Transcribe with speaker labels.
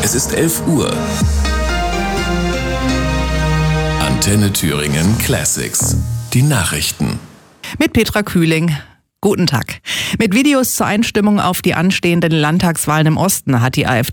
Speaker 1: Es ist 11 Uhr. Antenne Thüringen Classics. Die Nachrichten.
Speaker 2: Mit Petra Kühling. Guten Tag. Mit Videos zur Einstimmung auf die anstehenden Landtagswahlen im Osten hat die AfD